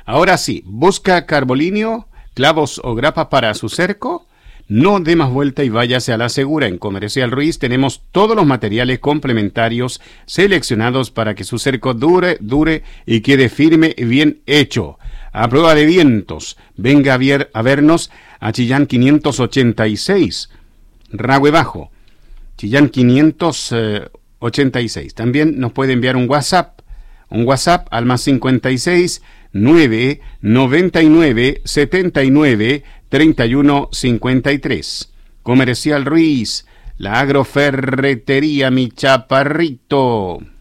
Ahora sí, busca carbolinio, clavos o grapas para su cerco. No dé más vuelta y váyase a la segura. En Comercial Ruiz tenemos todos los materiales complementarios seleccionados para que su cerco dure y quede firme y bien hecho. A prueba de vientos, venga a vernos a Chillán 586, Rahue Bajo, Chillán 586. También nos puede enviar un WhatsApp al más 56 9 99 79 31 53. Comercial Ruiz, la agroferretería Mi Chaparrito.